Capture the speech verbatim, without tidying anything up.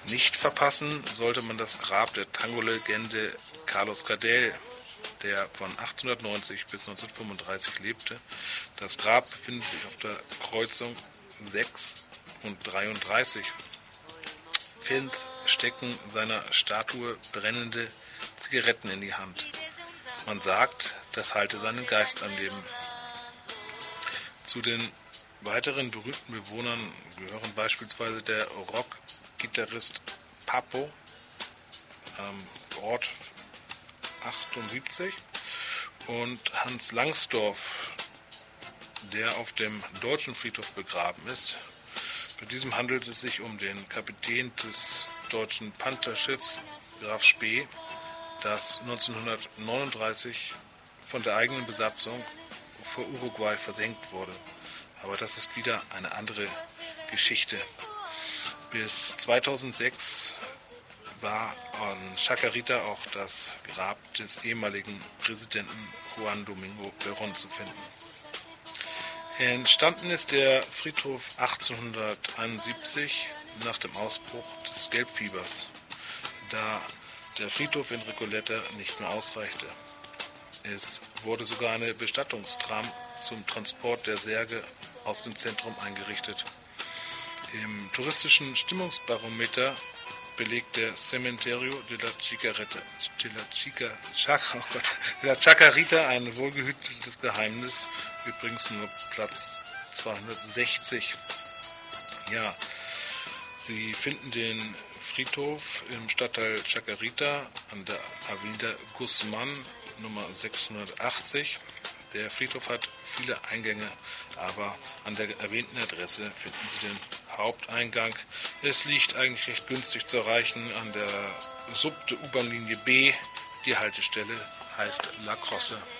Nicht verpassen sollte man das Grab der Tango-Legende Carlos Gardel, der von achtzehnhundertneunzig bis neunzehnhundertfünfunddreißig lebte. Das Grab befindet sich auf der Kreuzung sechs und dreiunddreißig. Fans stecken seiner Statue brennende Zigaretten in die Hand. Man sagt, das halte seinen Geist am Leben. Zu den weiteren berühmten Bewohnern gehören beispielsweise der Rockgitarrist Papo, ähm, Ort achtundsiebzig, und Hans Langsdorff, der auf dem deutschen Friedhof begraben ist. Bei diesem handelt es sich um den Kapitän des deutschen Pantherschiffs Graf Spee, das neunzehnhundertneununddreißig von der eigenen Besatzung vor Uruguay versenkt wurde. Aber das ist wieder eine andere Geschichte. Bis zweitausendsechs war an Chacarita auch das Grab des ehemaligen Präsidenten Juan Domingo Perón zu finden. Entstanden ist der Friedhof achtzehnhunderteinundsiebzig nach dem Ausbruch des Gelbfiebers, da der Friedhof in Recoleta nicht mehr ausreichte. Es wurde sogar eine Bestattungstram zum Transport der Särge aus dem Zentrum eingerichtet. Im touristischen Stimmungsbarometer belegt der Cementerio de la Chicareta, de la Chica, oh Gott, de la Chacarita ein wohlgehütetes Geheimnis, übrigens nur Platz zweihundertsechzig. Ja, Sie finden den Friedhof im Stadtteil Chacarita an der Avenida Guzmán Nummer sechshundertachtzig. Der Friedhof hat viele Eingänge, aber an der erwähnten Adresse finden Sie den Haupteingang. Es liegt eigentlich recht günstig zu erreichen an der Sub der U-Bahn-Linie B. Die Haltestelle heißt La Crosse.